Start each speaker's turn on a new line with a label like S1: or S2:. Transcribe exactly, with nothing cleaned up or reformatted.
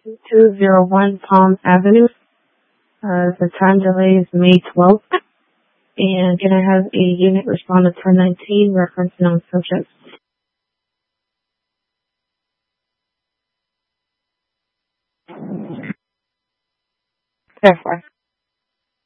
S1: two zero one Palm Avenue. Uh, the time delay is May twelfth. And can I have a unit respond to ten nineteen, reference known subject?
S2: Therefore.